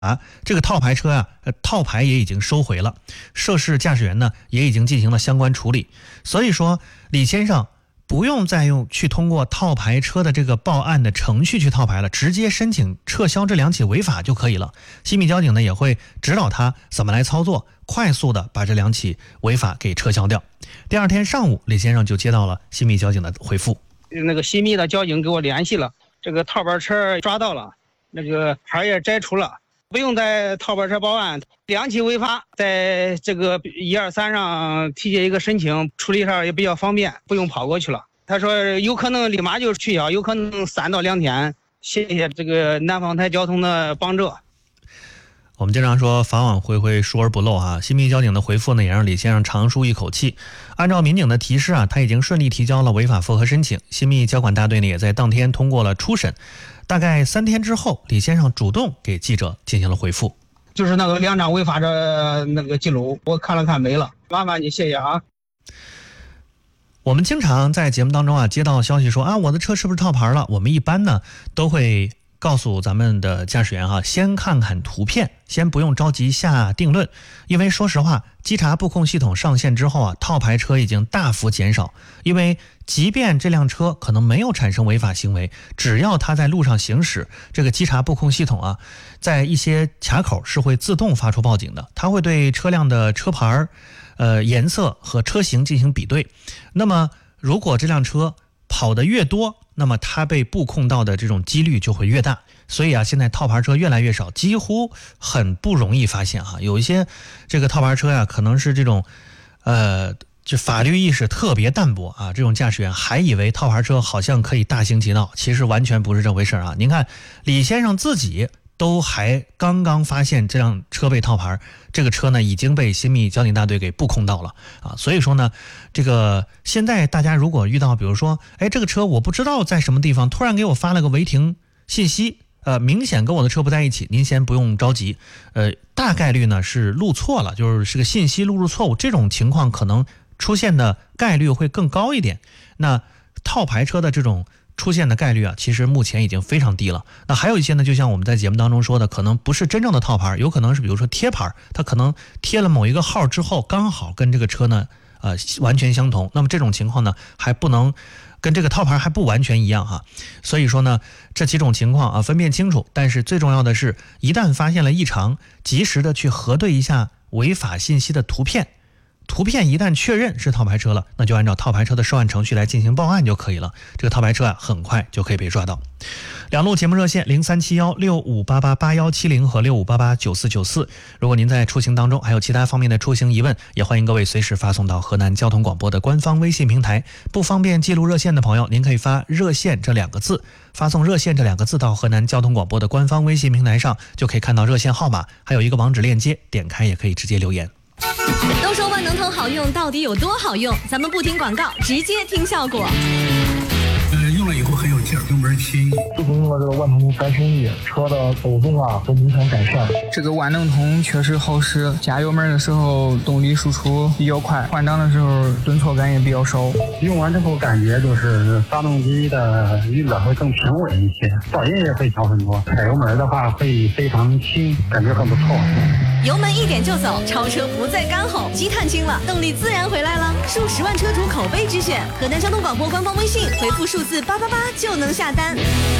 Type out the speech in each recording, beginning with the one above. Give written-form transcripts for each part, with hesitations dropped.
这个套牌车啊，套牌也已经收回了，涉事驾驶员呢也已经进行了相关处理。所以说，李先生不用再去通过套牌车的这个报案的程序去套牌了，直接申请撤销这2起违法就可以了。新密交警呢也会指导他怎么来操作，快速的把这2起违法给撤销掉。第二天上午，李先生就接到了新密交警的回复， 那个新密的交警给我联系了，这个套牌车抓到了，那个牌也摘除了。不用在套牌车报案，2起违法，在这个123上提交一个申请，处理上也比较方便，不用跑过去了。他说有可能立马就取消，有可能3到2天。谢谢这个南方台交通的帮助。 我们经常说法网恢恢，疏而不漏啊。新密交警的回复呢，也让李先生长舒一口气。按照民警的提示啊，他已经顺利提交了违法复核申请。新密交管大队呢，也在当天通过了初审。大概3天之后，李先生主动给记者进行了回复， 就是那个2张违法的那个记录，我看了看没了，麻烦你谢谢啊。 我们经常在节目当中啊接到消息说啊，我的车是不是套牌了？我们一般呢都会告诉咱们的驾驶员啊，先看看图片，先不用着急下定论。因为说实话，稽查布控系统上线之后啊，套牌车已经大幅减少。因为即便这辆车可能没有产生违法行为，只要它在路上行驶，这个稽查布控系统啊，在一些卡口是会自动发出报警的，它会对车辆的车牌、颜色和车型进行比对。那么如果这辆车跑得越多，那么它被布控到的这种几率就会越大。所以啊，现在套牌车越来越少，几乎很不容易发现哈。有一些这个套牌车呀，可能是这种这法律意识特别淡薄啊，这种驾驶员还以为套牌车好像可以大行其道，其实完全不是这回事啊。您看李先生自己都还刚刚发现这辆车被套牌，这个车呢已经被新密交警大队给布控到了啊。所以说呢，这个现在大家如果遇到比如说这个车我不知道在什么地方突然给我发了个违停信息，明显跟我的车不在一起，您先不用着急，大概率呢是录错了，就是个信息录入错误，这种情况可能出现的概率会更高一点。那套牌车的这种出现的概率啊，其实目前已经非常低了。那还有一些呢，就像我们在节目当中说的，可能不是真正的套牌，有可能是比如说贴牌，它可能贴了某一个号之后，刚好跟这个车呢完全相同。那么这种情况呢，还不能跟这个套牌还不完全一样哈。所以说呢，这几种情况啊分辨清楚，但是最重要的是，一旦发现了异常，及时的去核对一下违法信息的图片。图片一旦确认是套牌车了，那就按照套牌车的收案程序来进行报案就可以了。这个套牌车啊，很快就可以被抓到。两路节目热线037165888170和65889494。如果您在出行当中还有其他方面的出行疑问，也欢迎各位随时发送到河南交通广播的官方微信平台。不方便记录热线的朋友，您可以发热线这2个字，发送热线这2个字到河南交通广播的官方微信平台上，就可以看到热线号码，还有一个网址链接，点开也可以直接留言。 都说万能通好用，到底有多好用？咱们不听广告，直接听效果。 用了以后很有劲儿，油门轻。 自从用了这个万能通3升1，车的抖动啊都明显改善。 这个万能通确实好使，加油门的时候动力输出比较快，换挡的时候顿挫感也比较少。 用完之后感觉就是发动机的运转会更平稳一些，噪音也会小很多。踩油门的话会非常轻，感觉很不错。 油门一点就走，超车不再干吼，积碳轻了，动力自然回来了。数10万车主口碑之选，河南交通广播官方微信回复数字888就能下单。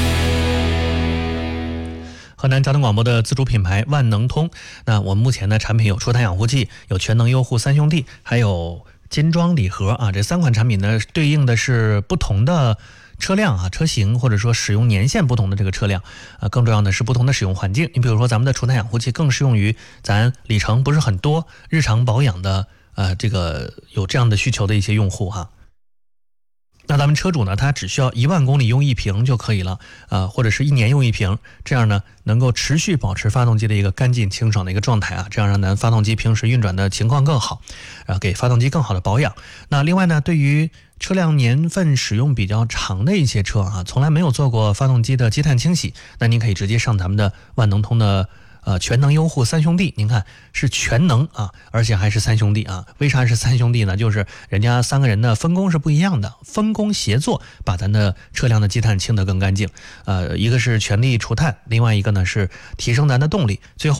河南交通广播的自主品牌万能通，那我们目前的产品有除碳养护剂，有全能优护3兄弟，还有金装礼盒啊。这3款产品呢，对应的是不同的车辆啊、车型，或者说使用年限不同的这个车辆更重要的是不同的使用环境。你比如说咱们的除碳养护剂更适用于咱里程不是很多、日常保养的这个有这样的需求的一些用户哈。那咱们车主呢，他只需要1万公里用1瓶就可以了，或者是1年用1瓶，这样呢能够持续保持发动机的一个干净清爽的一个状态啊，这样让咱发动机平时运转的情况更好，给发动机更好的保养。那另外呢，对于车辆年份使用比较长的一些车啊，从来没有做过发动机的积碳清洗，那您可以直接上咱们的万能通的全能优护三兄弟，您看是全能啊，而且还是三兄弟啊。为啥是三兄弟呢？就是人家3个人的分工是不一样的，分工协作，把咱的车辆的积碳清得更干净。一个是全力除碳，另外一个呢是提升咱的动力，最后